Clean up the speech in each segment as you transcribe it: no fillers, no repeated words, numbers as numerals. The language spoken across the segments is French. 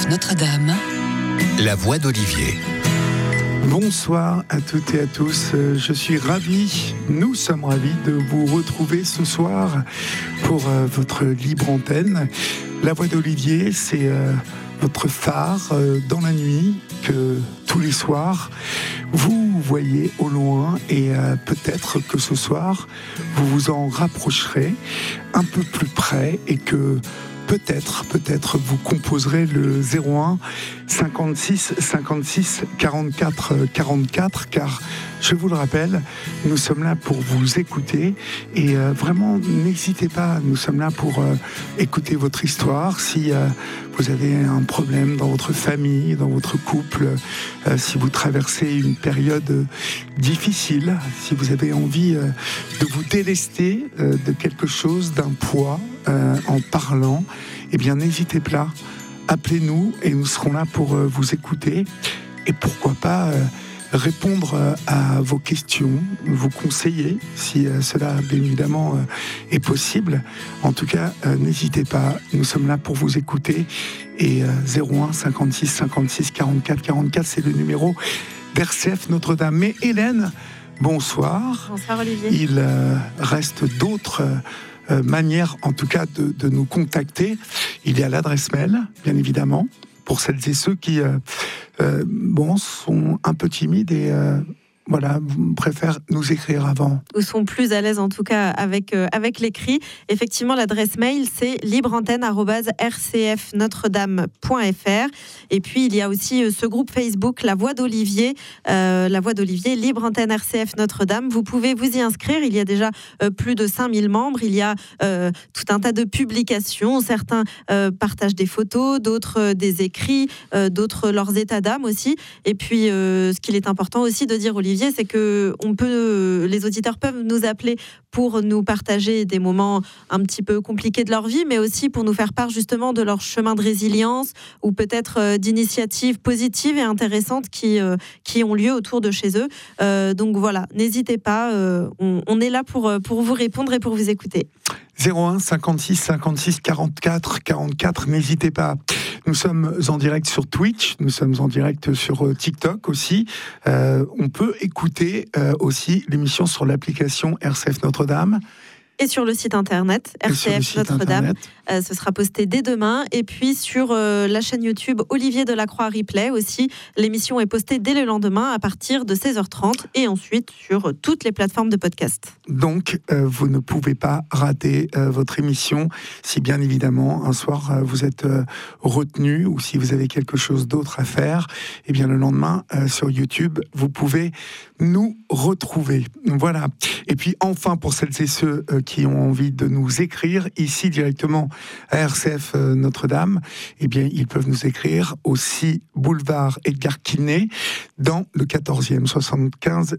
RCF Notre-Dame, la voix d'Olivier. Bonsoir à toutes et à tous, je suis ravi, nous sommes ravis de vous retrouver ce soir pour votre libre antenne. La voix d'Olivier, c'est votre phare dans la nuit que tous les soirs vous voyez au loin et peut-être que ce soir vous vous en rapprocherez un peu plus près et que peut-être vous composerez le 01 56 56 44 44 car je vous le rappelle, nous sommes là pour vous écouter et vraiment n'hésitez pas, nous sommes là pour écouter votre histoire. Si vous avez un problème dans votre famille, dans votre couple, si vous traversez une période difficile, si vous avez envie de vous délester de quelque chose, d'un poids en parlant, eh bien n'hésitez pas, appelez-nous et nous serons là pour vous écouter et pourquoi pas répondre à vos questions, vous conseiller si cela bien évidemment est possible. En tout cas, n'hésitez pas, nous sommes là pour vous écouter et 01 56 56 44 44 c'est le numéro d'RCF Notre-Dame. Mais Hélène, bonsoir. Bonsoir Olivier. Il reste d'autres manière en tout cas de nous contacter. Il y a l'adresse mail, bien évidemment, pour celles et ceux qui sont un peu timides et préfèrent nous écrire avant. Ou sont plus à l'aise en tout cas avec l'écrit. Effectivement, l'adresse mail c'est libreantenne@rcfnotredame.fr. Et puis il y a aussi ce groupe Facebook La Voix d'Olivier, Libre Antenne RCF Notre-Dame. Vous pouvez vous y inscrire. Il y a déjà plus de 5000 membres. Il y a tout un tas de publications. Certains partagent des photos, d'autres des écrits, d'autres leurs états d'âme aussi. Et puis ce qu'il est important aussi de dire, Olivier, c'est que les auditeurs peuvent nous appeler pour nous partager des moments un petit peu compliqués de leur vie, mais aussi pour nous faire part justement de leur chemin de résilience ou peut-être d'initiatives positives et intéressantes qui ont lieu autour de chez eux. Donc voilà, n'hésitez pas, on est là pour vous répondre et pour vous écouter. 01 56 56 44 44, n'hésitez pas. Nous sommes en direct sur Twitch, nous sommes en direct sur TikTok aussi. On peut écouter aussi l'émission sur l'application RCF Notre-Dame. Et sur le site internet RCF Notre-Dame, ce sera posté dès demain. Et puis sur la chaîne YouTube Olivier Delacroix Replay aussi, l'émission est postée dès le lendemain à partir de 16h30 et ensuite sur toutes les plateformes de podcast. Donc vous ne pouvez pas rater votre émission si bien évidemment un soir vous êtes retenu ou si vous avez quelque chose d'autre à faire, et bien le lendemain sur YouTube vous pouvez nous retrouver. Voilà. Et puis enfin pour celles et ceux qui ont envie de nous écrire ici directement à RCF Notre-Dame, eh bien, ils peuvent nous écrire au 6 boulevard Edgar Quinet dans le 14e, 75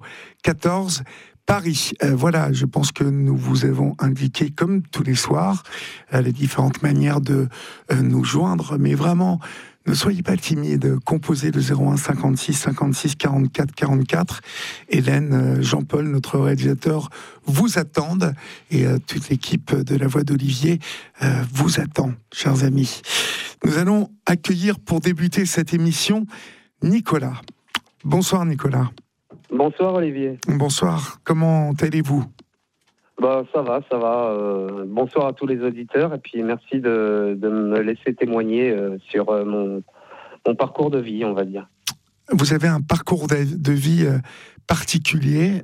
014 Paris. Voilà, je pense que nous vous avons indiqué, comme tous les soirs, les différentes manières de nous joindre, mais vraiment, ne soyez pas timide, composez le 01 56 56 44 44. Hélène, Jean-Paul, notre réalisateur, vous attendent et toute l'équipe de La Voix d'Olivier vous attend, chers amis. Nous allons accueillir pour débuter cette émission Nicolas. Bonsoir Nicolas. Bonsoir Olivier. Bonsoir, comment allez-vous ? Ça va. Bonsoir à tous les auditeurs et puis merci de me laisser témoigner sur mon parcours de vie, on va dire. Vous avez un parcours de vie particulier.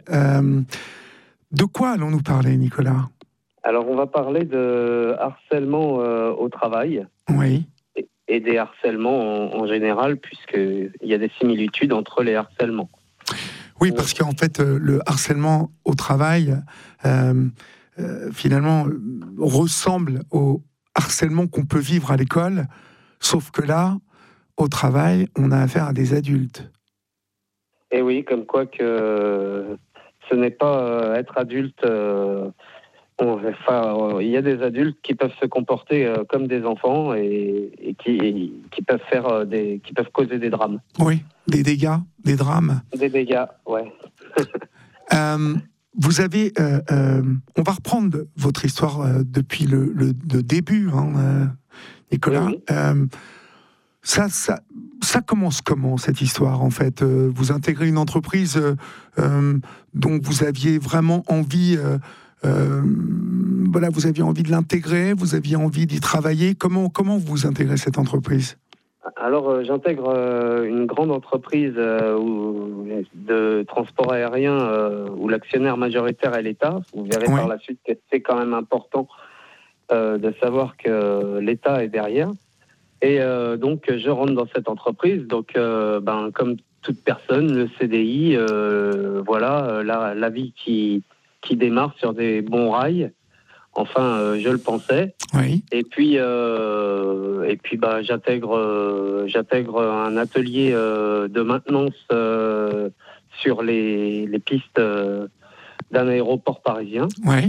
De quoi allons-nous parler, Nicolas ? Alors, on va parler de harcèlement au travail. Oui. Et des harcèlements en général, puisqu'il y a des similitudes entre les harcèlements. Oui, parce qu'en fait, le harcèlement au travail, finalement, ressemble au harcèlement qu'on peut vivre à l'école, sauf que là, au travail, on a affaire à des adultes. Et oui, comme quoi que ce n'est pas être adulte. Il y a des adultes qui peuvent se comporter comme des enfants et qui peuvent qui peuvent causer des drames. Oui, des dégâts, des drames. Des dégâts, ouais. Vous avez, on va reprendre votre histoire depuis le début, Nicolas. Oui. Ça commence comment, cette histoire, en fait? Vous intégrez une entreprise dont vous aviez vraiment envie... voilà, vous aviez envie de l'intégrer, vous aviez envie d'y travailler. Comment vous intégrez cette entreprise? Alors, j'intègre une grande entreprise de transport aérien où l'actionnaire majoritaire est l'État. Vous verrez par la suite que c'est quand même important de savoir que l'État est derrière. Et donc, je rentre dans cette entreprise. Donc, comme toute personne, le CDI, voilà, la vie qui démarre sur des bons rails. Enfin, je le pensais. Oui. Et puis, j'intègre un atelier de maintenance sur les pistes d'un aéroport parisien. Oui.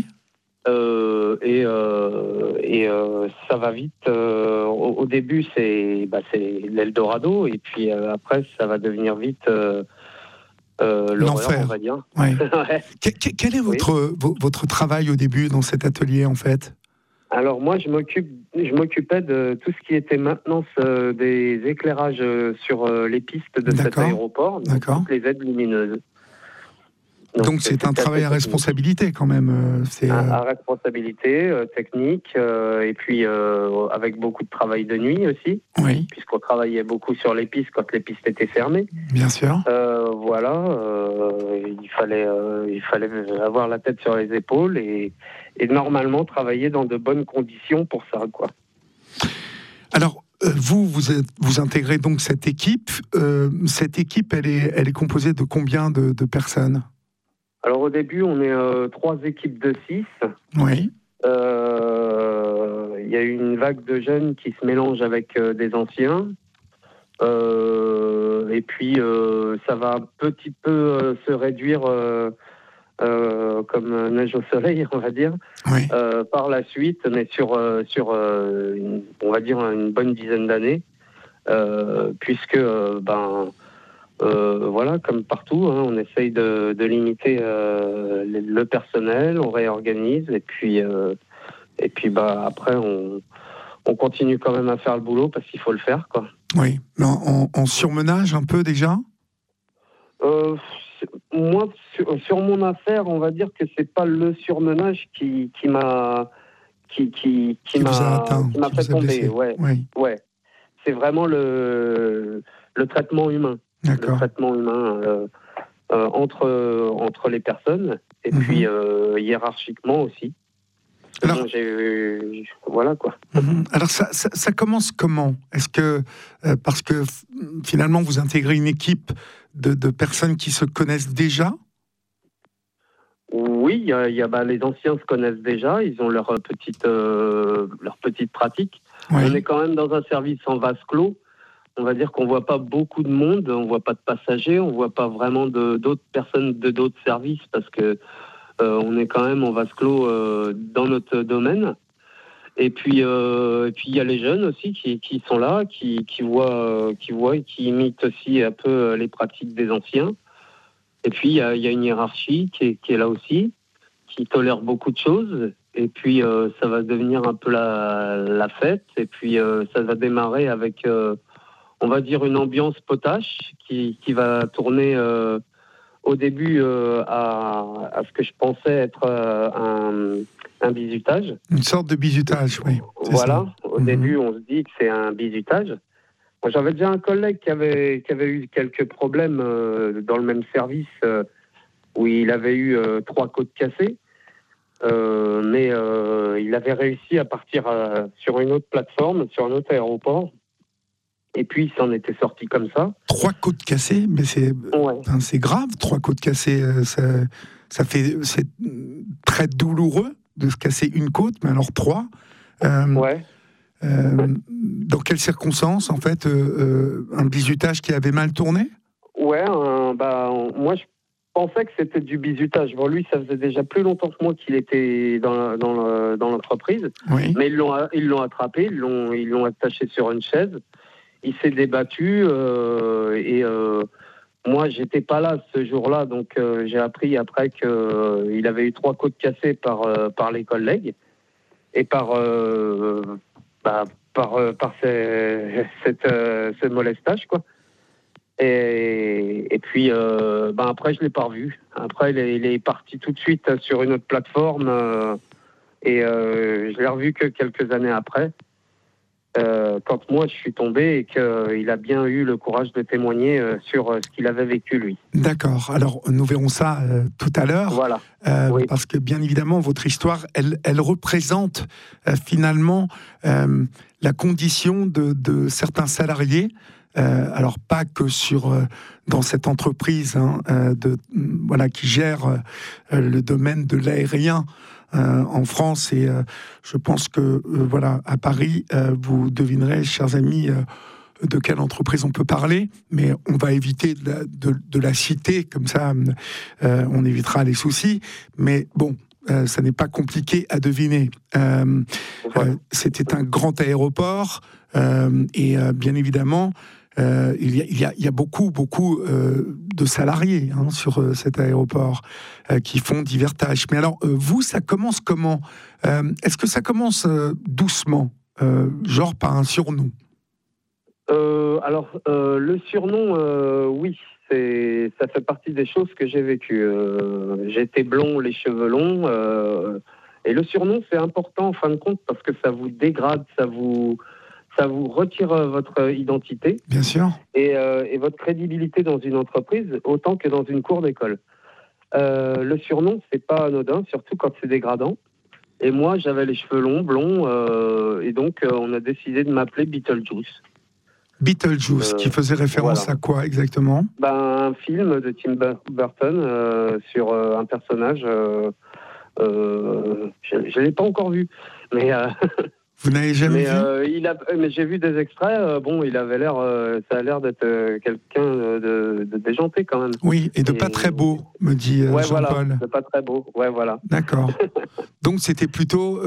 Ça va vite. Au début, c'est l'Eldorado, et puis après, ça va devenir vite l'horreur, on va dire. Ouais. Ouais. Quel est votre travail au début dans cet atelier, en fait? Alors moi, je m'occupais de tout ce qui était maintenance des éclairages sur les pistes de cet aéroport, donc toutes les aides lumineuses. Donc c'est un travail à responsabilité quand même. À responsabilité technique, et puis avec beaucoup de travail de nuit aussi, puisqu'on travaillait beaucoup sur les pistes quand les pistes étaient fermées. Bien sûr. Voilà, il fallait avoir la tête sur les épaules et normalement travailler dans de bonnes conditions pour ça, quoi. Alors, vous intégrez donc cette équipe. Cette équipe, elle est composée de combien de personnes? Alors au début, on est 3 équipes de 6. Oui. Il y a eu une vague de jeunes qui se mélangent avec des anciens. Et puis ça va un petit peu se réduire comme neige au soleil, on va dire. Oui. Par la suite, mais sur on va dire une bonne dizaine d'années, puisque voilà, comme partout, hein, on essaye de limiter le personnel, on réorganise, et puis après on continue quand même à faire le boulot parce qu'il faut le faire, quoi. Oui, en surmenage un peu déjà. Moi, sur mon affaire, on va dire que c'est pas le surmenage qui m'a fait tomber. Ouais. C'est vraiment le traitement humain. D'accord. Le traitement humain entre les personnes, et puis hiérarchiquement aussi. Alors, voilà, quoi. Alors ça commence comment? Est-ce que parce que finalement vous intégrez une équipe de personnes qui se connaissent déjà? Oui, les anciens se connaissent déjà, ils ont leur petite pratique. Oui. On est quand même dans un service en vase clos. On va dire qu'on voit pas beaucoup de monde, on voit pas de passagers, on voit pas vraiment d'autres personnes de d'autres services, parce que on est quand même en vase clos dans notre domaine. Et puis il y a les jeunes aussi qui sont là, qui voient et qui imitent aussi un peu les pratiques des anciens. Et puis il y a une hiérarchie qui est là aussi, qui tolère beaucoup de choses. Et puis ça va devenir un peu la fête. Et puis ça va démarrer avec on va dire une ambiance potache qui va tourner au début à ce que je pensais être un bizutage. Une sorte de bizutage, oui. Voilà, au début on se dit que c'est un bizutage. Moi, j'avais déjà un collègue qui avait eu quelques problèmes dans le même service où il avait eu 3 côtes cassées. Mais il avait réussi à partir sur une autre plateforme, sur un autre aéroport. Et puis, il s'en était sorti comme ça. 3 côtes cassées, mais c'est grave, 3 côtes cassées. C'est très douloureux de se casser une côte, mais alors 3. Dans quelles circonstances, en fait, un bizutage qui avait mal tourné? Moi, je pensais que c'était du bizutage. Bon, lui, ça faisait déjà plus longtemps que moi qu'il était dans l'entreprise. Oui. Mais ils l'ont attrapé, ils l'ont attaché sur une chaise. Il s'est débattu moi, j'étais pas là ce jour-là, donc j'ai appris après qu'il avait eu 3 côtes cassées par les collègues et par ce molestage, quoi. Et puis, après, je l'ai pas revu. Après, il est parti tout de suite sur une autre plateforme, et je l'ai revu que quelques années après, quand moi je suis tombé et qu'il a bien eu le courage de témoigner sur ce qu'il avait vécu, lui. D'accord. Alors, nous verrons ça tout à l'heure. Voilà. Oui. Parce que, bien évidemment, votre histoire, elle représente finalement la condition de certains salariés. Alors, pas que dans cette entreprise qui gère le domaine de l'aérien en France. Et je pense que, à Paris, vous devinerez, chers amis, de quelle entreprise on peut parler, mais on va éviter de la citer, comme ça on évitera les soucis. Mais bon, ça n'est pas compliqué à deviner. C'était un grand aéroport, et bien évidemment, il y a beaucoup de salariés sur cet aéroport qui font divers tâches. Mais alors, vous, ça commence comment ? Est-ce que ça commence doucement, genre par un surnom ? Le surnom, oui, ça fait partie des choses que j'ai vécues. J'étais blond, les cheveux longs, et le surnom, c'est important en fin de compte parce que ça vous dégrade, ça vous retire votre identité. Bien sûr. Et votre crédibilité dans une entreprise autant que dans une cour d'école. Le surnom, c'est pas anodin, surtout quand c'est dégradant. Et moi, j'avais les cheveux longs, blonds, et donc on a décidé de m'appeler Beetlejuice. Beetlejuice, qui faisait référence à quoi exactement ? Un film de Tim Burton sur un personnage. Je l'ai pas encore vu, mais. Vous n'avez jamais vu ? Mais j'ai vu des extraits. Il avait l'air, ça a l'air d'être quelqu'un de déjanté quand même. Oui, et pas très beau, me dit Jean-Paul. Voilà, de pas très beau. Ouais, voilà. D'accord. Donc c'était plutôt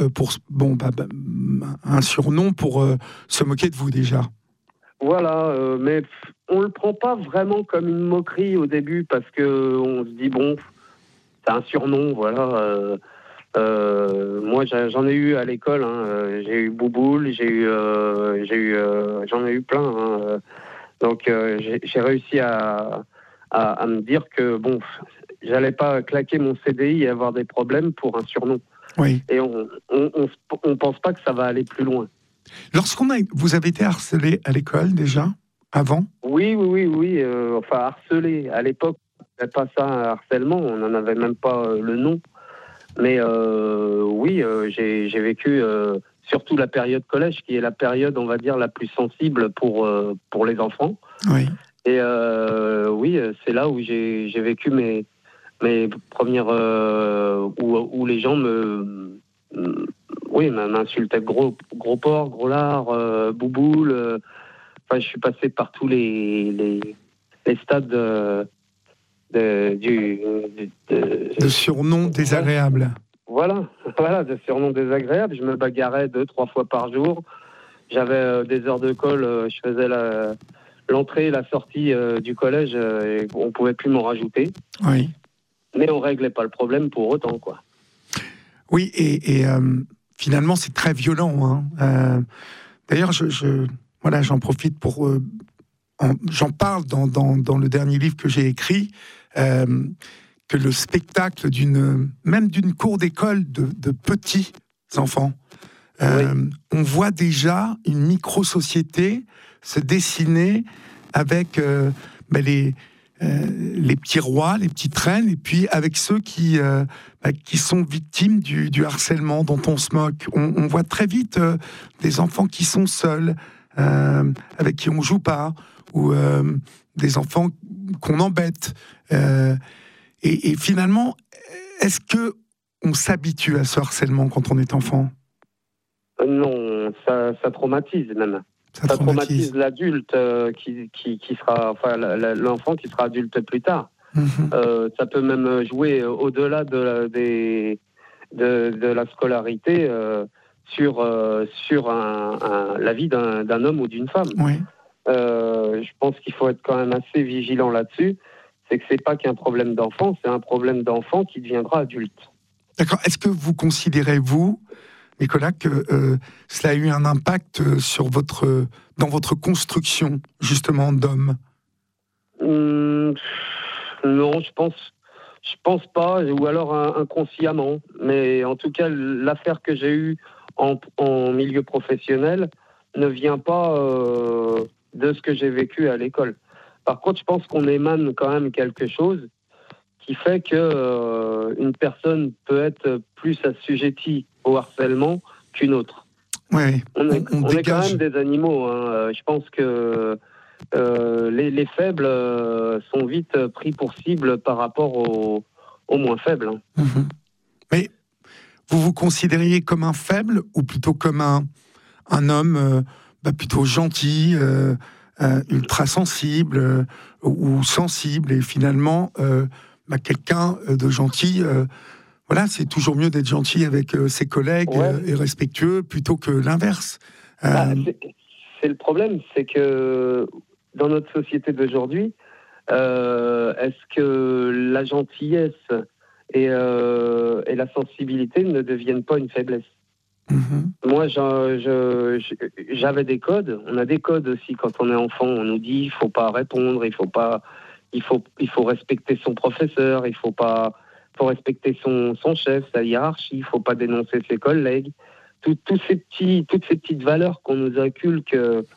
un surnom pour se moquer de vous déjà. Voilà, mais on le prend pas vraiment comme une moquerie au début parce que on se dit c'est un surnom, voilà. Moi, j'en ai eu à l'école. J'ai eu Bouboule, j'en ai eu plein. Donc, j'ai réussi à me dire que j'allais pas claquer mon CDI et avoir des problèmes pour un surnom. Oui. Et on pense pas que ça va aller plus loin. Vous avez été harcelé à l'école déjà, avant ? Oui. Harcelé. À l'époque, on n'avait pas ça, un harcèlement. On n'en avait même pas le nom. Mais j'ai vécu surtout la période collège, qui est la période, on va dire, la plus sensible pour les enfants. Oui. Et c'est là où j'ai vécu mes premières... où les gens m'insultaient gros porc, gros lard, bouboule. Je suis passé par tous les stades de surnoms désagréables. Voilà, de surnoms désagréables. Je me bagarrais 2-3 fois par jour. J'avais des heures de colle, je faisais l'entrée et la sortie du collège, et on pouvait plus m'en rajouter. Oui. Mais on réglait pas le problème pour autant, quoi. Oui, et finalement, c'est très violent. D'ailleurs, j'en profite pour... j'en parle dans le dernier livre que j'ai écrit, que le spectacle même d'une cour d'école de petits enfants, on voit déjà une micro-société se dessiner avec les petits rois, les petites reines, et puis avec ceux qui sont victimes du harcèlement dont on se moque. On voit très vite des enfants qui sont seuls, avec qui on joue pas, ou des enfants qu'on embête. Et finalement, est-ce que on s'habitue à ce harcèlement quand on est enfant ? Non, ça traumatise même. Ça traumatise l'adulte qui sera, l'enfant qui sera adulte plus tard. Mm-hmm. Ça peut même jouer au-delà de la scolarité sur la vie d'un homme ou d'une femme. Oui. Je pense qu'il faut être quand même assez vigilant là-dessus. C'est que c'est pas qu'un problème d'enfant, c'est un problème d'enfant qui deviendra adulte. D'accord. Est-ce que vous considérez, vous, Nicolas, que cela a eu un impact dans votre construction, justement, d'homme. Non, je pense pas, ou alors inconsciemment. Mais en tout cas, l'affaire que j'ai eue en milieu professionnel ne vient pas de ce que j'ai vécu à l'école. Par contre, je pense qu'on émane quand même quelque chose qui fait que une personne peut être plus assujettie au harcèlement qu'une autre. Ouais, on est quand même des animaux. Hein. Je pense que les faibles sont vite pris pour cible par rapport aux moins faibles. Hein. Mmh. Mais vous vous considériez comme un faible ou plutôt comme un homme plutôt gentil, ultra sensible ou sensible, et finalement quelqu'un de gentil, voilà, c'est toujours mieux d'être gentil avec ses collègues et respectueux plutôt que l'inverse. C'est le problème, c'est que dans notre société d'aujourd'hui, est-ce que la gentillesse et la sensibilité ne deviennent pas une faiblesse? Moi, j'avais des codes. On a des codes aussi quand on est enfant. On nous dit il faut pas répondre, il faut respecter son professeur, faut respecter son chef, sa hiérarchie, il faut pas dénoncer ses collègues. Toutes ces petites valeurs qu'on nous inculque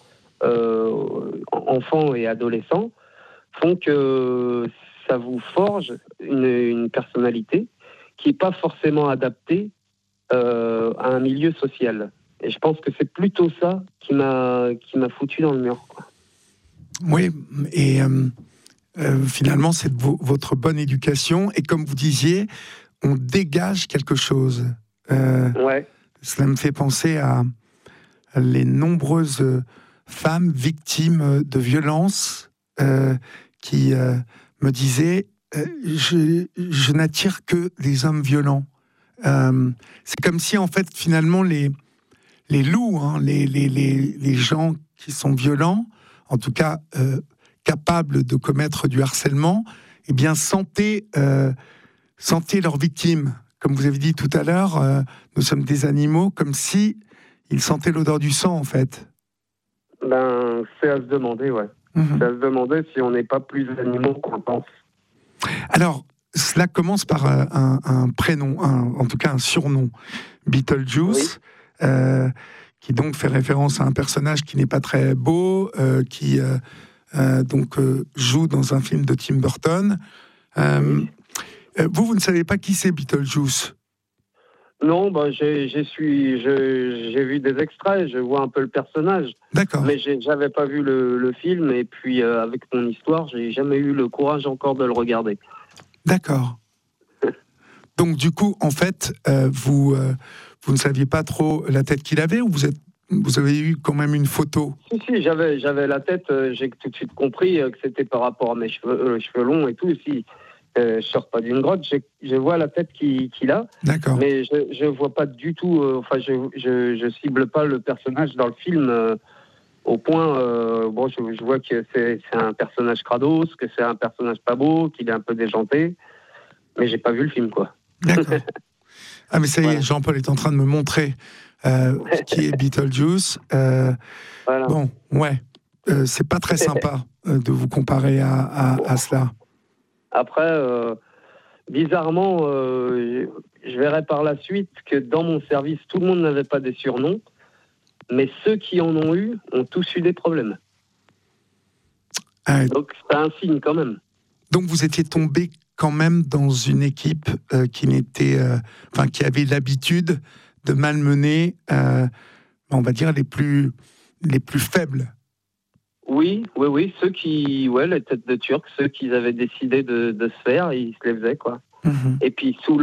enfants et adolescents font que ça vous forge une personnalité qui n'est pas forcément adaptée à un milieu social. Et je pense que c'est plutôt ça qui m'a foutu dans le mur, quoi. Oui, et finalement, c'est votre bonne éducation. Et comme vous disiez, on dégage quelque chose. Cela me fait penser à les nombreuses femmes victimes de violences qui me disaient je n'attire que des hommes violents. C'est comme si, en fait, finalement, les loups, hein, les gens qui sont violents, en tout cas capables de commettre du harcèlement, eh bien, sentaient leurs victimes. Comme vous avez dit tout à l'heure, nous sommes des animaux, comme si ils sentaient l'odeur du sang, en fait. C'est à se demander, ouais. C'est à se demander si on n'est pas plus animaux qu'on pense. Alors, cela commence par un prénom, en tout cas un surnom, Beetlejuice, qui donc fait référence à un personnage qui n'est pas très beau, qui joue dans un film de Tim Burton. Vous ne savez pas qui c'est Beetlejuice? Non, j'ai vu des extraits, je vois un peu le personnage. D'accord. Mais j'avais pas vu le film, et puis avec mon histoire, j'ai jamais eu le courage encore de le regarder. D'accord. Donc du coup, en fait, vous ne saviez pas trop la tête qu'il avait, ou vous avez eu quand même une photo? Si, j'avais la tête, j'ai tout de suite compris que c'était par rapport à mes cheveux longs et tout. Si je sors pas d'une grotte, je vois la tête qu'il a. D'accord. Mais je vois pas du tout, je cible pas le personnage dans le film au point, je vois que c'est un personnage crados, que c'est un personnage pas beau, qu'il est un peu déjanté, mais j'ai pas vu le film, quoi. D'accord. Ah, mais ça y est, Jean-Paul est en train de me montrer qui est Beetlejuice. Voilà. Bon, c'est pas très sympa de vous comparer à cela. Après, bizarrement, je verrai par la suite que dans mon service, tout le monde n'avait pas des surnoms, mais ceux qui en ont eu ont tous eu des problèmes. Donc c'est un signe quand même. Donc vous étiez tombé quand même dans une équipe qui avait l'habitude de malmener, on va dire, les plus faibles. Oui, ceux qui, les têtes de Turcs, ceux qui avaient décidé de se faire, ils se les faisaient, quoi. Et puis sous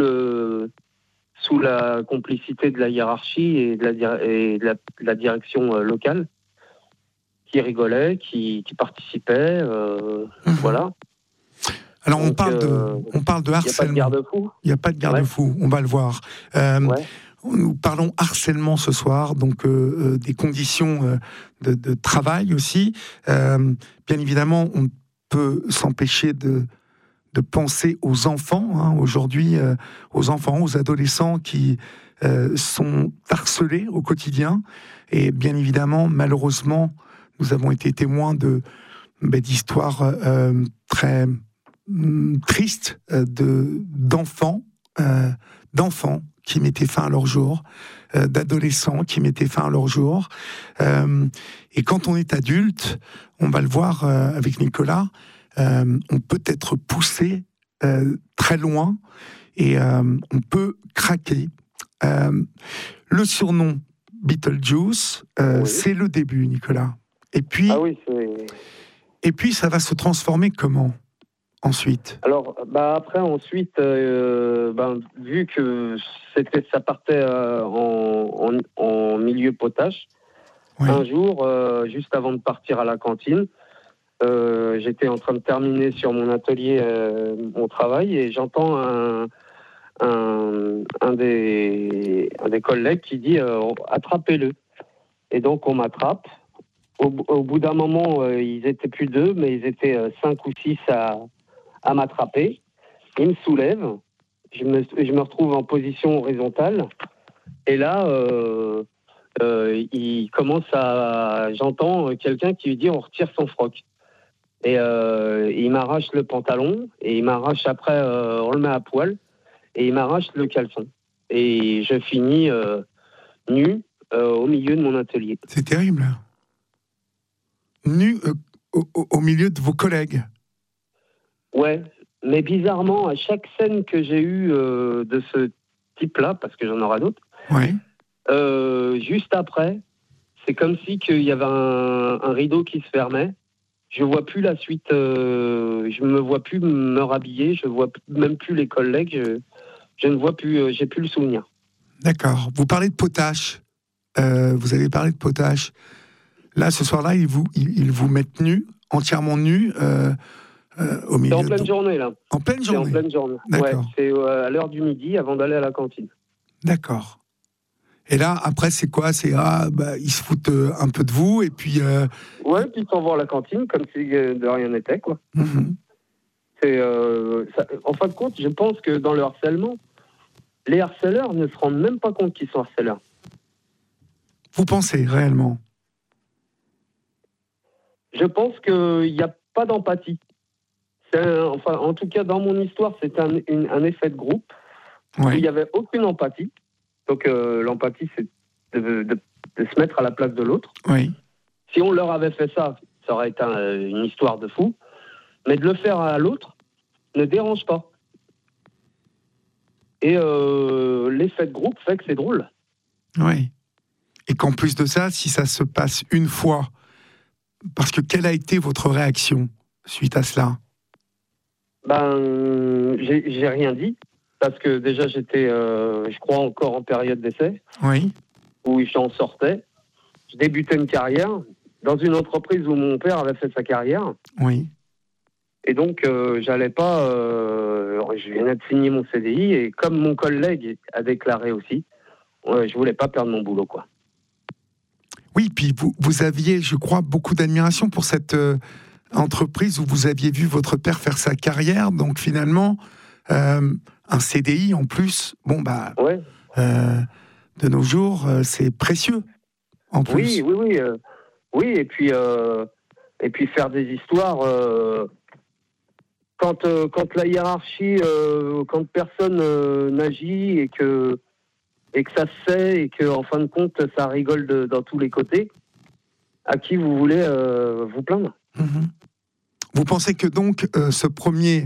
la complicité de la hiérarchie et de la direction locale, qui rigolait, qui participait, voilà. Alors donc, on parle de harcèlement. Il n'y a pas de garde-fou, on va le voir. Nous parlons harcèlement ce soir, donc des conditions de travail aussi. Bien évidemment, on peut s'empêcher de penser aux enfants, aujourd'hui, aux enfants, aux adolescents qui sont harcelés au quotidien. Et bien évidemment, malheureusement, nous avons été témoins d'histoires très tristes d'enfants qui mettaient fin à leur jour, d'adolescents qui mettaient fin à leur jour. Et quand on est adulte, on va le voir avec Nicolas, on peut être poussé très loin et on peut craquer. Le surnom Beetlejuice, oui. C'est le début, Nicolas. Et puis, et puis ça va se transformer comment ensuite? Alors, ensuite, vu que ça partait en milieu potache, oui. Un jour, juste avant de partir à la cantine, j'étais en train de terminer sur mon atelier mon travail et j'entends un des collègues qui dit attrapez-le. Et donc on m'attrape. Au bout d'un moment, ils étaient plus 2, mais ils étaient 5 ou 6 à m'attraper. Ils me soulèvent. Je me retrouve en position horizontale. Et là, j'entends quelqu'un qui lui dit on retire son froc. Et il m'arrache le pantalon et il m'arrache après, on le met à poil. Et il m'arrache le caleçon. Et je finis nu au milieu de mon atelier. C'est terrible. Nu au milieu de vos collègues. Ouais, mais bizarrement, à chaque scène que j'ai eue de ce type-là, parce que j'en aurai d'autres, ouais. Juste après, c'est comme si qu'il y avait un rideau qui se fermait. Je vois plus la suite, je me vois plus me rhabiller, je vois même plus les collègues, je ne vois plus, j'ai plus le souvenir. D'accord. Vous parlez de potache. Vous avez parlé de potache. Là, ce soir-là, ils vous mettent nus, entièrement nus, au milieu. C'est en pleine journée, là. En pleine journée. C'est en pleine journée. D'accord. Ouais, c'est à l'heure du midi, avant d'aller à la cantine. D'accord. Et là, après, c'est quoi? C'est ils se foutent un peu de vous, et puis... Ouais, puis ils s'en vont à la cantine, comme si de rien n'était, quoi. Mm-hmm. En fin de compte, je pense que dans le harcèlement, les harceleurs ne se rendent même pas compte qu'ils sont harceleurs. Vous pensez, réellement? Je pense qu'il n'y a pas d'empathie. En tout cas, dans mon histoire, c'est un effet de groupe, oui. Où il n'y avait aucune empathie. Donc l'empathie, c'est de se mettre à la place de l'autre. Oui. Si on leur avait fait ça, ça aurait été une histoire de fou. Mais de le faire à l'autre ne dérange pas. Et l'effet de groupe fait que c'est drôle. Oui. Et qu'en plus de ça, si ça se passe une fois, parce que quelle a été votre réaction suite à cela? J'ai rien dit. Parce que déjà, j'étais, je crois, encore en période d'essai. Oui. Où j'en sortais. Je débutais une carrière dans une entreprise où mon père avait fait sa carrière. Oui. Et donc, j'allais pas... je venais de signer mon CDI et comme mon collègue a déclaré aussi, je voulais pas perdre mon boulot, quoi. Oui, puis vous aviez, je crois, beaucoup d'admiration pour cette entreprise où vous aviez vu votre père faire sa carrière. Donc, finalement... un CDI en plus, ouais. De nos jours, c'est précieux. En plus. Oui, et puis faire des histoires quand la hiérarchie, quand personne n'agit et que ça se sait et que en fin de compte ça rigole dans tous les côtés. À qui vous voulez vous plaindre? Mm-hmm. Vous pensez que donc ce premier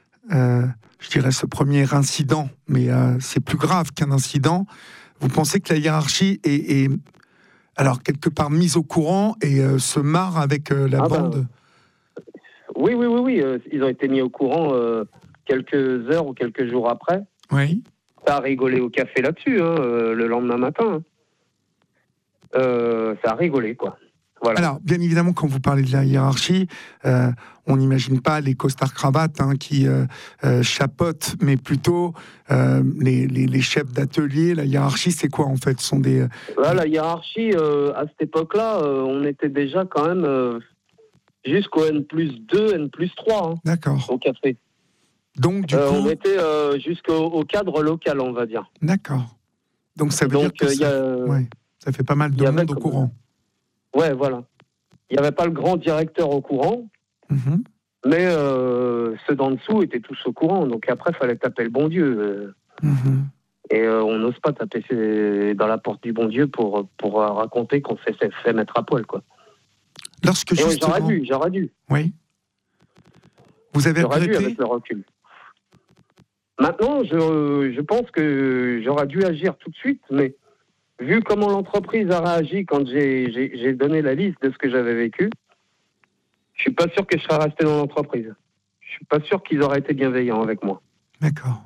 incident, mais c'est plus grave qu'un incident. Vous pensez que la hiérarchie est alors quelque part mise au courant et se marre avec la bande? Oui. Ils ont été mis au courant quelques heures ou quelques jours après. Oui. Ça a rigolé au café là-dessus, le lendemain matin. Ça a rigolé, quoi. Voilà. Alors, bien évidemment, quand vous parlez de la hiérarchie, on n'imagine pas les costards-cravates qui chapeautent, mais plutôt les chefs d'atelier. La hiérarchie, c'est quoi, en fait? Sont des... La hiérarchie, à cette époque-là, on était déjà quand même jusqu'au N+2, N+3 D'accord. Au café. Donc, du coup... On était jusqu'au cadre local, on va dire. D'accord. Donc ça veut dire que ça fait pas mal de monde au courant. Ouais, voilà. Il n'y avait pas le grand directeur au courant, mais ceux d'en dessous étaient tous au courant. Donc après, il fallait taper le bon Dieu. Et on n'ose pas taper dans la porte du bon Dieu pour raconter qu'on s'est fait mettre à poil, quoi. Lorsque justement... J'aurais dû. Oui. Vous avez regretté? J'aurais dû avec le recul. Maintenant, je pense que j'aurais dû agir tout de suite, mais vu comment l'entreprise a réagi quand j'ai donné la liste de ce que j'avais vécu, je suis pas sûr que je serais resté dans l'entreprise. Je suis pas sûr qu'ils auraient été bienveillants avec moi. D'accord.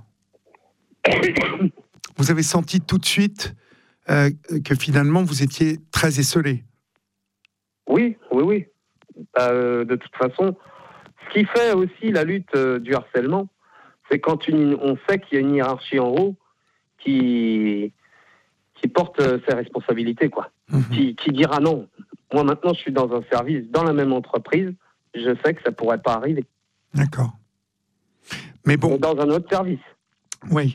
Vous avez senti tout de suite que finalement vous étiez très esseulé? Oui. De toute façon, ce qui fait aussi la lutte du harcèlement, c'est quand on sait qu'il y a une hiérarchie en haut qui porte ses responsabilités, quoi. Qui dira non. Moi, maintenant, je suis dans un service, dans la même entreprise, je sais que ça pourrait pas arriver. D'accord. Mais bon... Ou dans un autre service. Oui.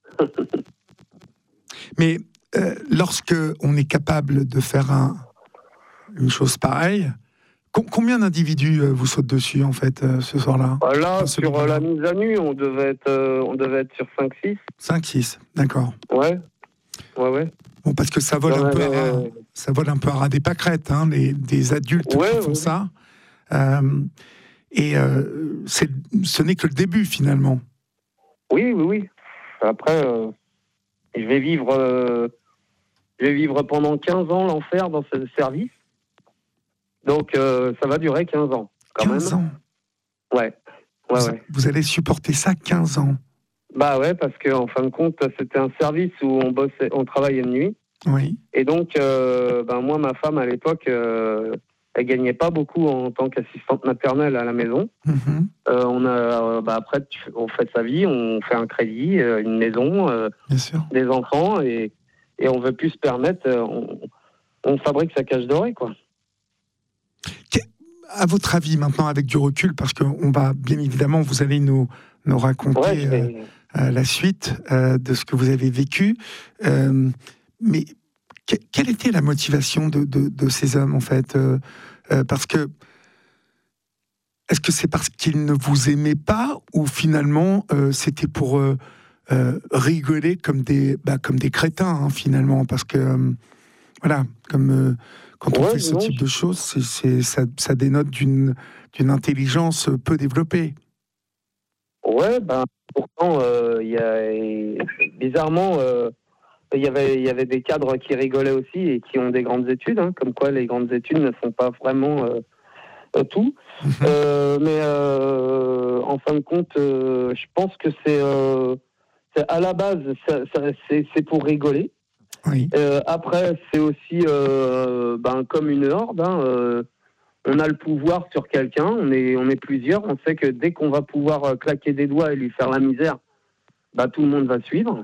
Mais lorsque on est capable de faire une chose pareille, combien d'individus vous sautent dessus, en fait, ce soir-là? Là, sur la mise à nu, on devait être sur 5-6. 5-6, d'accord. Ouais. Bon, parce que ça vole un peu à ras des pâquerettes, hein, des adultes qui font ça. Et ce n'est que le début, finalement. Oui. Après, je vais vivre pendant 15 ans l'enfer dans ce service. Donc, ça va durer 15 ans, quand 15 même. 15 ans. Ouais. Vous allez supporter ça 15 ans? Bah ouais, parce qu'en fin de compte, c'était un service où on travaillait de nuit. Oui. Et donc, moi, ma femme, à l'époque, elle gagnait pas beaucoup en tant qu'assistante maternelle à la maison. Après, on fait sa vie, on fait un crédit, une maison, bien sûr, des enfants, et on veut plus se permettre, on fabrique sa cage dorée, quoi. À votre avis, maintenant, avec du recul, parce qu'on va, bien évidemment, vous allez nous raconter la suite de ce que vous avez vécu, mais quelle était la motivation de ces hommes, en fait, parce que est-ce que c'est parce qu'ils ne vous aimaient pas, ou finalement c'était pour rigoler comme des crétins, hein, finalement, parce que voilà, comme quand on fait ce type de choses, ça dénote d'une intelligence peu développée. Ouais, pourtant, bizarrement, il y avait des cadres qui rigolaient aussi et qui ont des grandes études, hein, comme quoi les grandes études ne font pas vraiment tout. Mais en fin de compte, je pense que c'est à la base, c'est pour rigoler. Oui. Après, c'est aussi comme une horde. On a le pouvoir sur quelqu'un, on est plusieurs. On sait que dès qu'on va pouvoir claquer des doigts et lui faire la misère, tout le monde va suivre.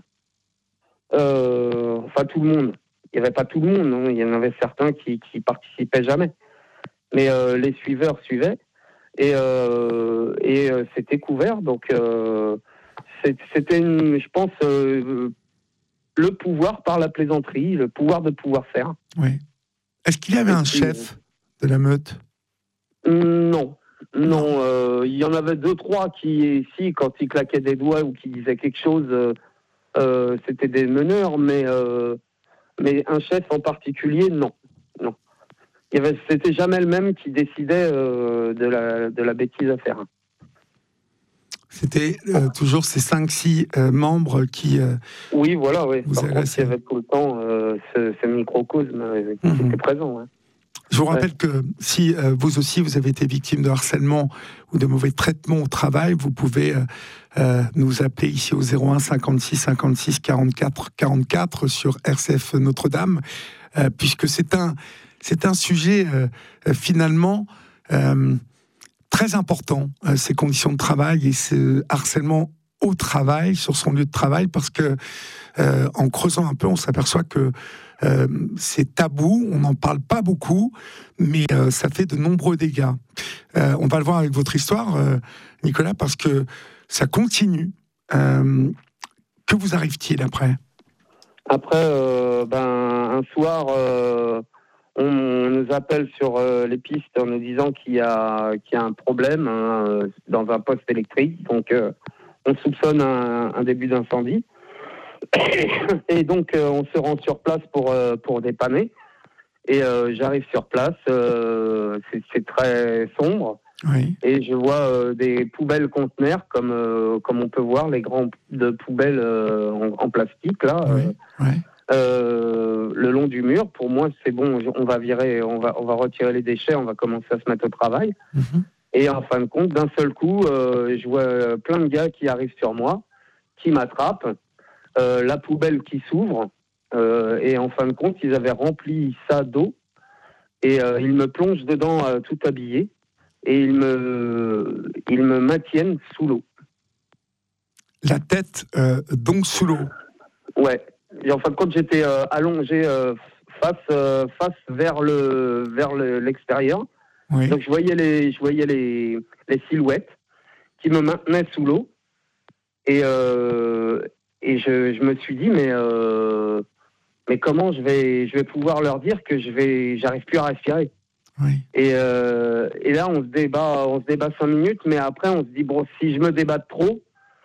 Tout le monde. Il n'y avait pas tout le monde, hein. Il y en avait certains qui participaient jamais. Mais les suiveurs suivaient. Et c'était couvert. Donc, c'était, je pense, le pouvoir par la plaisanterie, le pouvoir de pouvoir faire. Oui. Est-ce qu'il y avait un chef de la meute? Non. Il y en avait 2-3 qui, quand ils claquaient des doigts ou qui disaient quelque chose, c'était des meneurs, mais un chef en particulier, non. C'était jamais le même qui décidait de la bêtise à faire. C'était toujours ces 5-6 membres qui... oui, voilà, oui. Vous Par contre, il y avait tout le temps ce microcosme qui était présent. Ouais. Je vous rappelle que si vous aussi, vous avez été victime de harcèlement ou de mauvais traitements au travail, vous pouvez nous appeler ici au 01 56 56 44 44 sur RCF Notre-Dame, puisque c'est un sujet finalement... très important, ces conditions de travail et ce harcèlement au travail, sur son lieu de travail, parce que en creusant un peu, on s'aperçoit que c'est tabou, on n'en parle pas beaucoup, mais ça fait de nombreux dégâts. On va le voir avec votre histoire, Nicolas, parce que ça continue. Que vous arrive-t-il après ? Après, un soir, on nous appelle sur les pistes en nous disant qu'il y a un problème dans un poste électrique. Donc, on soupçonne un début d'incendie. Et donc, on se rend sur place pour dépanner. Et j'arrive sur place, c'est très sombre. Oui. Et je vois des poubelles conteneurs, comme on peut voir, les grandes poubelles en plastique, là. Oui. Le long du mur. Pour moi, c'est bon, on va retirer les déchets, on va commencer à se mettre au travail. Mhm. Et en fin de compte, d'un seul coup, je vois plein de gars qui arrivent sur moi, qui m'attrapent, la poubelle qui s'ouvre, et en fin de compte, ils avaient rempli ça d'eau, et ils me plongent dedans tout habillé, et ils me maintiennent sous l'eau. La tête donc sous l'eau. Ouais. Et en fin de compte, j'étais allongé face vers l'extérieur. Oui. Donc je voyais les silhouettes qui me maintenaient sous l'eau. Et je me suis dit mais comment je vais pouvoir leur dire que j'arrive plus à respirer. Oui. Et là on se débat 5 minutes, mais après on se dit bon, si je me débat trop,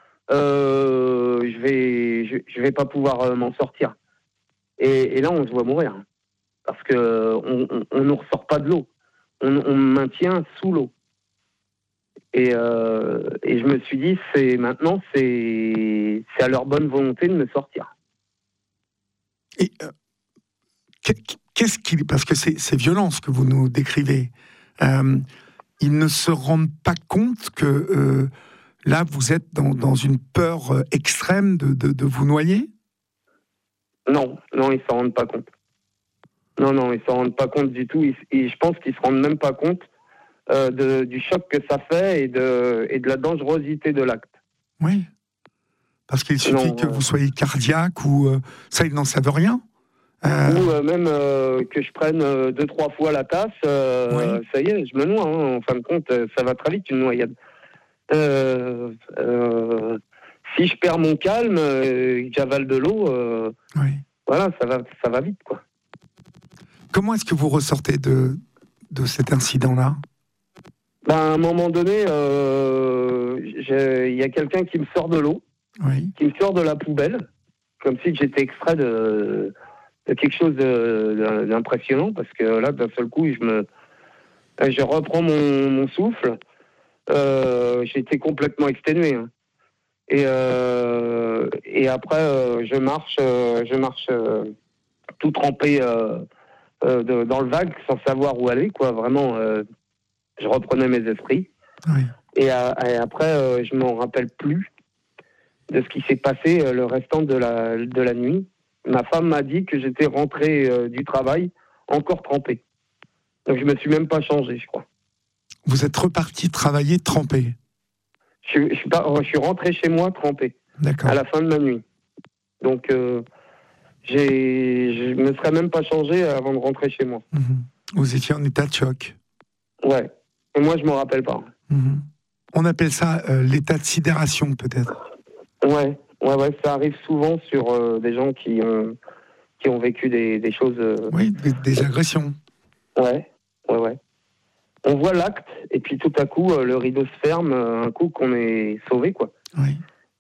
je vais pas pouvoir m'en sortir. Et là, on se voit mourir. Parce qu'on nous ressort pas de l'eau. On me maintient sous l'eau. Et je me suis dit, maintenant, c'est à leur bonne volonté de me sortir. Et parce que c'est violent ce que vous nous décrivez. Ils ne se rendent pas compte que là, vous êtes dans une peur extrême de vous noyer ? Non, ils s'en rendent pas compte. Non, ils s'en rendent pas compte du tout. Je pense qu'ils se rendent même pas compte du choc que ça fait et de la dangerosité de l'acte. Oui. Parce qu'il suffit que vous soyez cardiaque ou ça, ils n'en savent rien. Ou même que je prenne 2-3 fois la tasse, oui. Ça y est, je me noie. En fin de compte, ça va très vite, une noyade. Si je perds mon calme, que j'avale de l'eau, oui. Voilà, ça va vite, quoi. Comment est-ce que vous ressortez de cet incident-là ? À un moment donné, il y a quelqu'un qui me sort de l'eau, oui. Qui me sort de la poubelle, comme si j'étais extrait de quelque chose d'impressionnant, parce que là, d'un seul coup, je reprends mon souffle. J'étais complètement exténué. Hein. Et après, je marche tout trempé dans le vague, sans savoir où aller, quoi. Vraiment, je reprenais mes esprits. Oui. Et après, je m'en rappelle plus de ce qui s'est passé le restant de la nuit. Ma femme m'a dit que j'étais rentré du travail encore trempé. Donc je me suis même pas changé, je crois. Vous êtes reparti travailler trempé ? Je suis rentré chez moi trempé. D'accord. À la fin de ma nuit. Donc je me serais même pas changé avant de rentrer chez moi. Mmh. Vous étiez en état de choc. Ouais. Et moi je m'en rappelle pas. Mmh. On appelle ça l'état de sidération peut-être. Ouais, ça arrive souvent sur des gens qui ont vécu des choses... Oui, des agressions. Ouais. On voit l'acte, et puis tout à coup, le rideau se ferme, un coup qu'on est sauvé, quoi. Oui.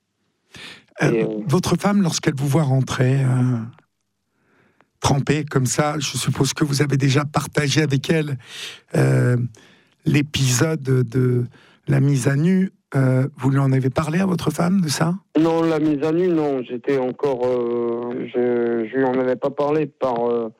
Votre femme, lorsqu'elle vous voit rentrer, trempée comme ça, je suppose que vous avez déjà partagé avec elle l'épisode de la mise à nu. Vous lui en avez parlé à votre femme de ça ? Non, la mise à nu, non. J'étais encore... je lui en avais pas parlé par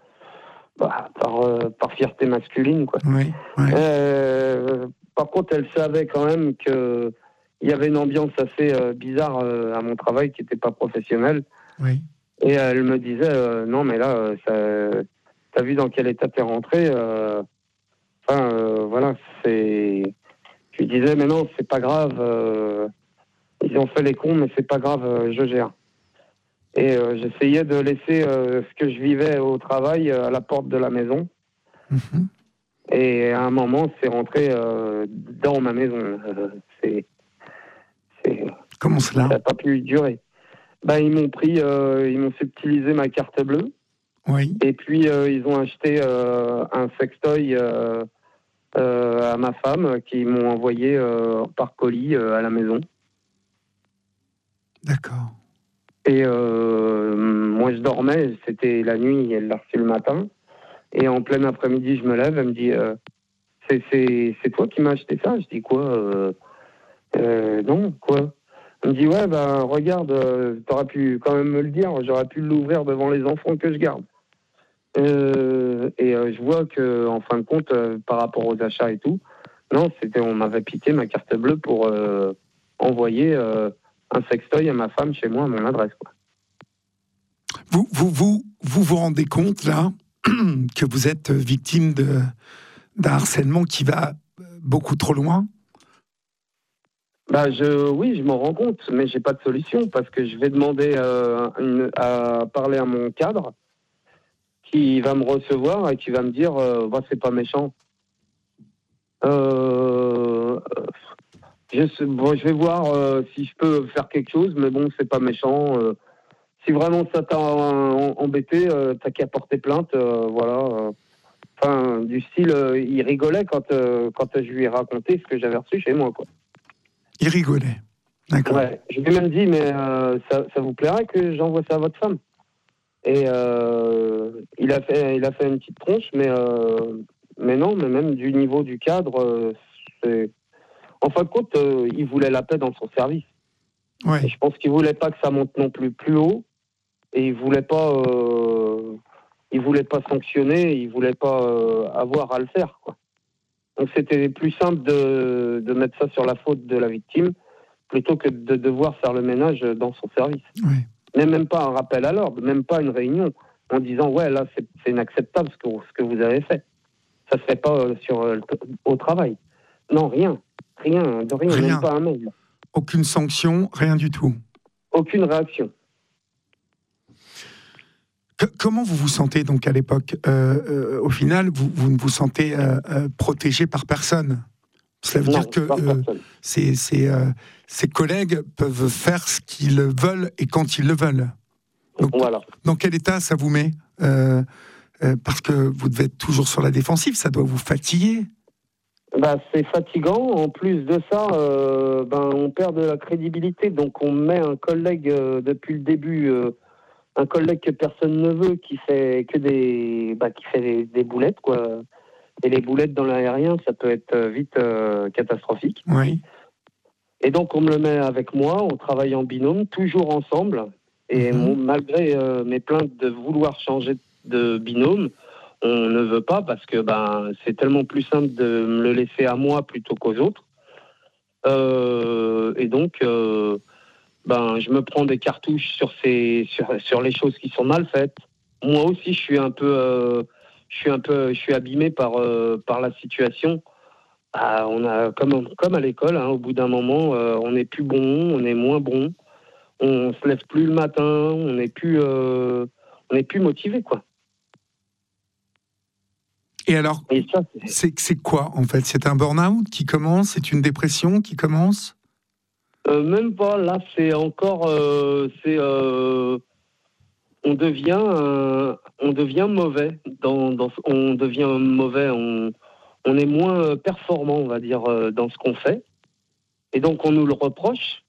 fierté masculine, quoi. Oui. Par contre, elle savait quand même qu'il y avait une ambiance assez bizarre à mon travail qui n'était pas professionnelle. Oui. Et elle me disait non, mais là, t'as vu dans quel état t'es rentré voilà, c'est... Je lui disais, mais non, c'est pas grave. Ils ont fait les cons, mais c'est pas grave, je gère. Et j'essayais de laisser ce que je vivais au travail à la porte de la maison. Mmh. Et à un moment, c'est rentré dans ma maison. Comment cela ? Ça n'a pas pu durer. Ils m'ont subtilisé ma carte bleue. Oui. Et puis, ils ont acheté un sextoy à ma femme, qui m'ont envoyé par colis à la maison. D'accord. Et moi, je dormais, c'était la nuit, elle l'a reçu le matin. Et en plein après-midi, je me lève, elle me dit c'est toi qui m'as acheté ça? Je dis quoi? Non, quoi? Elle me dit ouais, regarde, t'aurais pu quand même me le dire, j'aurais pu l'ouvrir devant les enfants que je garde. Je vois que, en fin de compte, par rapport aux achats et tout, non, on m'avait piqué ma carte bleue pour envoyer un sextoy à ma femme chez moi à mon adresse, quoi. Vous rendez compte là que vous êtes victime d'un harcèlement qui va beaucoup trop loin? Oui, je m'en rends compte, mais j'ai pas de solution parce que je vais demander à parler à mon cadre, qui va me recevoir et qui va me dire c'est pas méchant. Je vais voir si je peux faire quelque chose, mais bon, c'est pas méchant. Si vraiment ça t'a embêté, t'as qu'à porter plainte, voilà. Enfin, du style, il rigolait quand je lui ai raconté ce que j'avais reçu chez moi, quoi. Il rigolait. D'accord. Ouais. Je lui ai même dit, mais ça vous plairait que j'envoie ça à votre femme? Et il a fait une petite tronche, mais non, mais même du niveau du cadre, en fin de compte, il voulait la paix dans son service. Ouais. Et je pense qu'il voulait pas que ça monte non plus haut, et il voulait pas sanctionner, il voulait pas avoir à le faire, quoi. Donc c'était plus simple de mettre ça sur la faute de la victime plutôt que de devoir faire le ménage dans son service. Ouais. Mais même pas un rappel à l'ordre, même pas une réunion en disant ouais, là c'est inacceptable ce que vous avez fait. Ça se fait pas au travail. Non, rien, même pas un mail. Aucune sanction, rien du tout. Aucune réaction. Comment vous vous sentez donc à l'époque? Au final, vous ne vous sentez protégé par personne. Cela veut dire que ses collègues peuvent faire ce qu'ils veulent et quand ils le veulent. Donc, voilà. Dans quel état ça vous met? Parce que vous devez être toujours sur la défensive, ça doit vous fatiguer. C'est fatigant. En plus de ça, on perd de la crédibilité. Donc on met un collègue depuis le début, un collègue que personne ne veut, qui fait que des boulettes, quoi. Et les boulettes dans l'aérien, ça peut être vite catastrophique. Oui. Et donc on me le met avec moi, on travaille en binôme, toujours ensemble. Et malgré mes plaintes de vouloir changer de binôme, on ne veut pas parce que c'est tellement plus simple de me le laisser à moi plutôt qu'aux autres. Et donc, je me prends des cartouches sur les choses qui sont mal faites. Moi aussi, je suis abîmé par la situation. On a comme à l'école, hein, au bout d'un moment, on n'est plus bon, on est moins bon, on se lève plus le matin, on n'est plus motivé, quoi. Et alors, c'est quoi en fait? C'est un burn-out qui commence? C'est une dépression qui commence? Même pas. Là, c'est encore. On devient mauvais. On devient mauvais. On est moins performant, on va dire, dans ce qu'on fait. Et donc, on nous le reproche.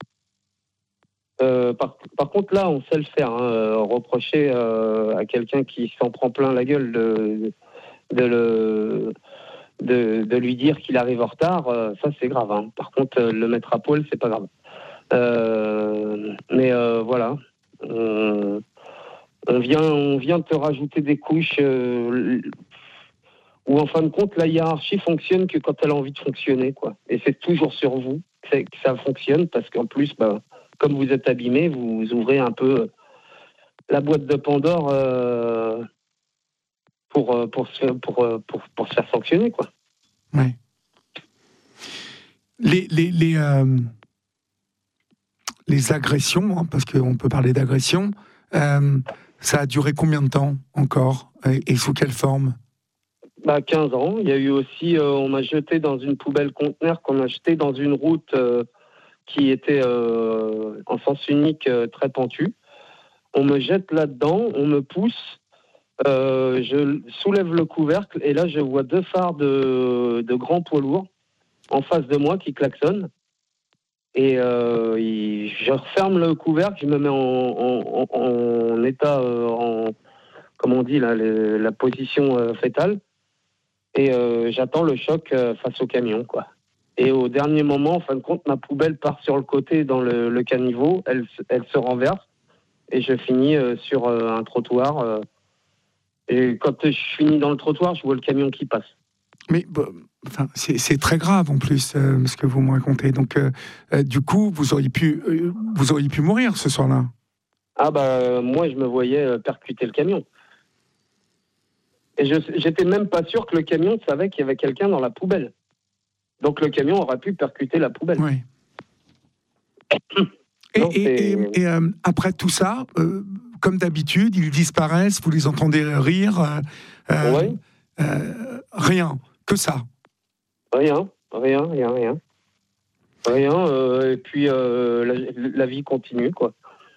Par contre, là, on sait le faire. Hein, reprocher à quelqu'un qui s'en prend plein la gueule de lui dire qu'il arrive en retard, ça c'est grave. Hein. Par contre, le mettre à poil, c'est pas grave. Mais voilà, on vient te rajouter des couches où en fin de compte la hiérarchie fonctionne que quand elle a envie de fonctionner, quoi. Et c'est toujours sur vous que ça fonctionne parce qu'en plus, comme vous êtes abîmé, vous ouvrez un peu la boîte de Pandore. Pour se faire sanctionner, quoi. Ouais. Les agressions, hein, parce qu'on peut parler d'agression, ça a duré combien de temps encore et sous quelle forme? 15 ans. Il y a eu aussi, on m'a jeté dans une poubelle conteneur qu'on a jeté dans une route qui était en sens unique très pentue. on me jette là-dedans, on me pousse, je soulève le couvercle et là je vois 2 phares de grands poids lourds en face de moi qui klaxonnent. Et je referme le couvercle, je me mets en état, comme on dit là, la position fétale, et j'attends le choc face au camion, quoi. Et au dernier moment, en fin de compte, ma poubelle part sur le côté dans le caniveau, elle se renverse, et je finis sur un trottoir. Et quand je finis dans le trottoir, je vois le camion qui passe. Mais c'est très grave en plus ce que vous me racontez. Donc, du coup, vous auriez pu mourir ce soir-là. Ah moi, je me voyais percuter le camion. Et j'étais même pas sûr que le camion savait qu'il y avait quelqu'un dans la poubelle. Donc le camion aurait pu percuter la poubelle. Oui. Et après tout ça, comme d'habitude, ils disparaissent, vous les entendez rire. Oui. Rien, que ça. Rien. Et puis la vie continue, quoi.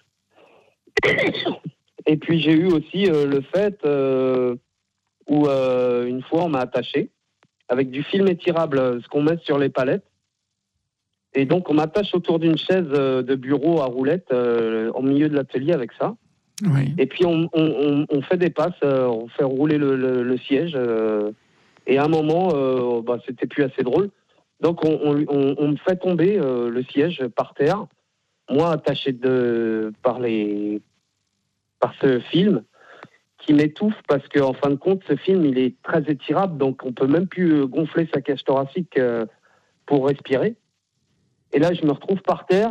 Et puis j'ai eu aussi le fait où une fois on m'a attaché avec du film étirable, ce qu'on met sur les palettes. Et donc on m'attache autour d'une chaise de bureau à roulettes au milieu de l'atelier avec ça. Oui. Et puis on fait des passes, on fait rouler le siège. Et à un moment, c'était plus assez drôle. Donc on me fait tomber le siège par terre, moi attaché par ce film qui m'étouffe parce qu'en fin de compte, ce film il est très étirable, donc on peut même plus gonfler sa cage thoracique pour respirer. Et là, je me retrouve par terre.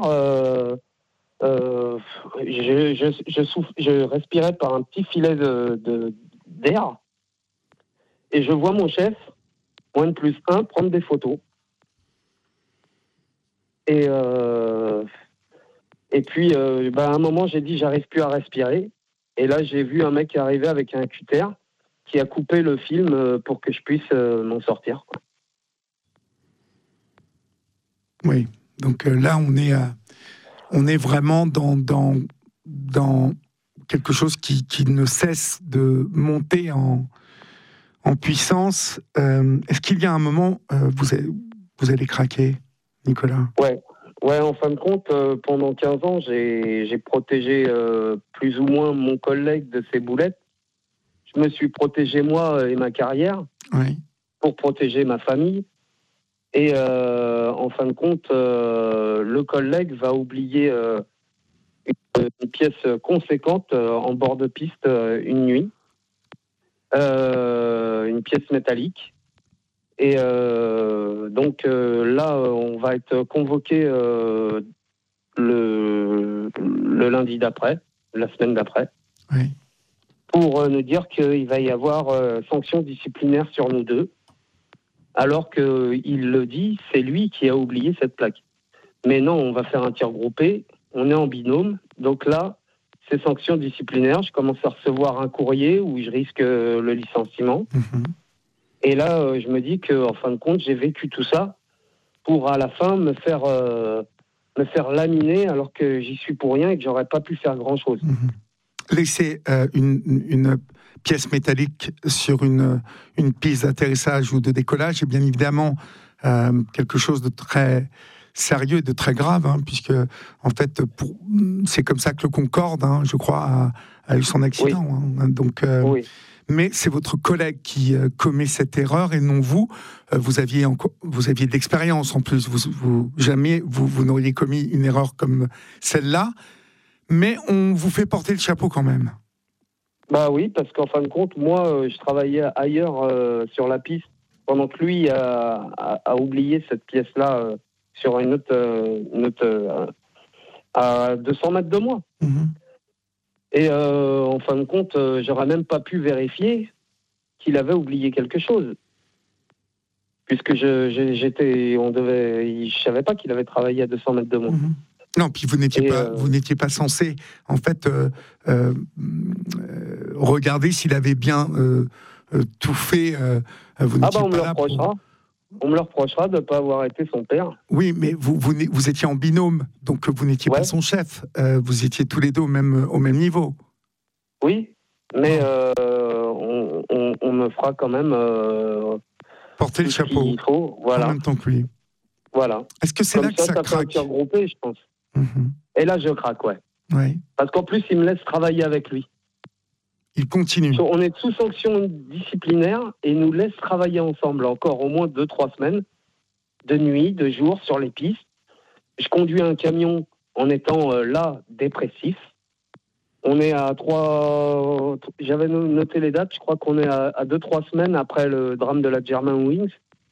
Je respirais par un petit filet d'air. Et je vois mon chef, N+1, prendre des photos. Et puis, à un moment, j'ai dit, j'arrive plus à respirer. Et là, j'ai vu un mec arriver avec un cutter qui a coupé le film pour que je puisse m'en sortir, quoi. Oui. Donc là, on est vraiment dans quelque chose qui ne cesse de monter en puissance. Est-ce qu'il y a un moment, vous allez craquer, Nicolas ? Ouais, en fin de compte, pendant 15 ans, j'ai protégé plus ou moins mon collègue de ses boulettes. Je me suis protégé moi et ma carrière pour protéger ma famille. Et en fin de compte, le collègue va oublier une pièce conséquente en bord de piste une nuit, une pièce métallique. Et donc là, on va être convoqué le lundi d'après, la semaine d'après, pour nous dire qu'il va y avoir sanction disciplinaire sur nous deux. Alors qu'il le dit, c'est lui qui a oublié cette plaque. Mais non, on va faire un tir groupé, on est en binôme, donc là, c'est sanction disciplinaire. Je commence à recevoir un courrier où je risque le licenciement. Mmh. Et là, je me dis qu'en fin de compte, j'ai vécu tout ça pour à la fin me faire laminer alors que j'y suis pour rien et que j'aurais pas pu faire grand-chose. Mmh. Laisser une pièce métallique sur une piste d'atterrissage ou de décollage est bien évidemment quelque chose de très sérieux et de très grave, puisque en fait, c'est comme ça que le Concorde, je crois, a eu son accident. Oui. Donc, oui. Mais c'est votre collègue qui commet cette erreur et non vous. Vous aviez de l'expérience en plus. Jamais vous n'auriez commis une erreur comme celle-là. Mais on vous fait porter le chapeau quand même. Bah oui, parce qu'en fin de compte, moi, je travaillais ailleurs sur la piste pendant que lui a oublié cette pièce-là sur une autre à 200 mètres de moi. Mmh. Et en fin de compte, j'aurais même pas pu vérifier qu'il avait oublié quelque chose. Puisque je savais pas qu'il avait travaillé à 200 mètres de moi. Mmh. Non, puis vous n'étiez pas censé, en fait, regarder s'il avait bien tout fait. Vous n'étiez on me pas le reprochera. On me le reprochera de ne pas avoir été son père. Oui, mais vous étiez en binôme, donc vous n'étiez pas son chef. Vous étiez tous les deux au même niveau. Oui, mais on me fera quand même... porter le chapeau. Il faut, voilà. En même temps que lui. Voilà. Est-ce que c'est comme là que ça fait un craque? cœur groupé, je pense. Et là, je craque, ouais. Oui. Parce qu'en plus, il me laisse travailler avec lui. Il continue. On est sous sanction disciplinaire et il nous laisse travailler ensemble encore au moins 2-3 semaines, de nuit, de jour, sur les pistes. Je conduis un camion en étant là, dépressif. On est à 3... J'avais noté les dates, je crois qu'on est à 2-3 semaines après le drame de la Germanwings.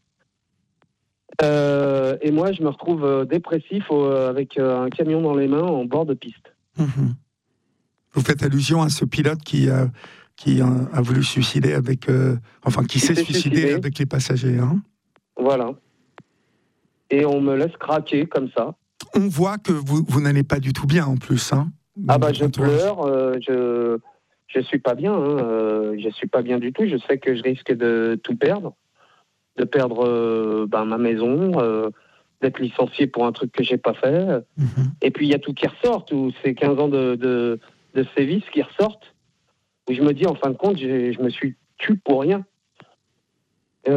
Et moi, je me retrouve dépressif avec un camion dans les mains en bord de piste. Vous faites allusion à ce pilote qui a voulu se suicider avec... qui s'est suicidé avec les passagers. Hein. Voilà. Et on me laisse craquer comme ça. On voit que vous n'allez pas du tout bien en plus. Hein, je pleure, je suis pas bien. Hein, je suis pas bien du tout. Je sais que je risque de tout perdre. De perdre ma maison, d'être licencié pour un truc que j'ai pas fait. Et puis il y a tout qui ressort, tous ces 15 ans de sévices qui ressortent, où je me dis, en fin de compte, je me suis tué pour rien. Et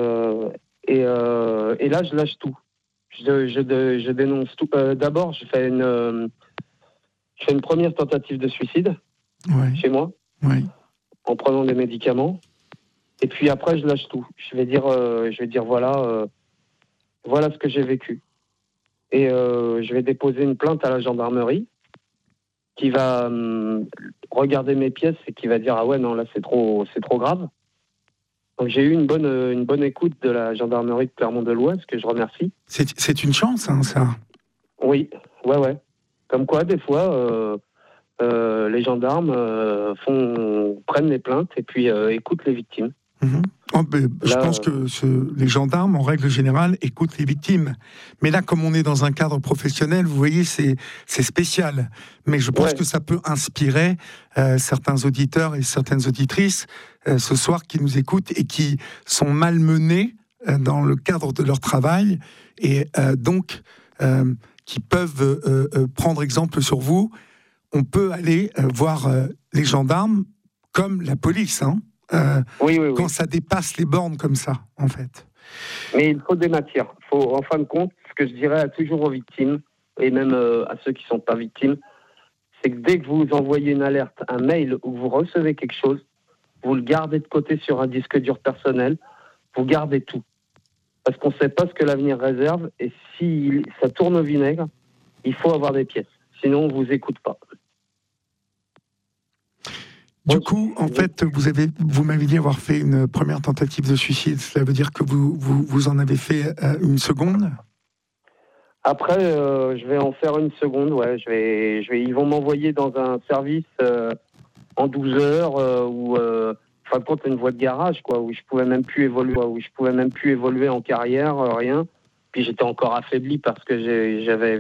là, je lâche tout. Je dénonce tout. D'abord, je fais une première tentative de suicide chez moi, en prenant des médicaments. Et puis après, je lâche tout. Je vais dire voilà ce que j'ai vécu. Et je vais déposer une plainte à la gendarmerie qui va regarder mes pièces et qui va dire ah ouais non là c'est trop grave. Donc j'ai eu une bonne écoute de la gendarmerie de Clermont-de-L'Ouest que je remercie. C'est une chance hein, ça. Oui, ouais. Comme quoi des fois les gendarmes prennent les plaintes et puis écoutent les victimes. Je pense que les gendarmes, en règle générale, écoutent les victimes. Mais là, comme on est dans un cadre professionnel, vous voyez, c'est spécial. Mais je pense que ça peut inspirer certains auditeurs et certaines auditrices ce soir qui nous écoutent et qui sont malmenés dans le cadre de leur travail et donc qui peuvent prendre exemple sur vous. On peut aller voir les gendarmes comme la police, hein. Quand ça dépasse les bornes comme ça, en fait. Mais il faut dématir. En fin de compte, ce que je dirais toujours aux victimes, et même à ceux qui ne sont pas victimes, c'est que dès que vous envoyez une alerte, un mail, ou vous recevez quelque chose, vous le gardez de côté sur un disque dur personnel, vous gardez tout. Parce qu'on ne sait pas ce que l'avenir réserve, et si ça tourne au vinaigre, il faut avoir des pièces. Sinon, on ne vous écoute pas. Du coup, en fait, vous m'avez dit avoir fait une première tentative de suicide. Cela veut dire que vous en avez fait une seconde? Après, je vais en faire une seconde. Ouais, ils vont m'envoyer dans un service en 12 heures où, fin de compte, une voie de garage, quoi, où je pouvais même plus évoluer, en carrière, rien. Puis j'étais encore affaibli parce que j'avais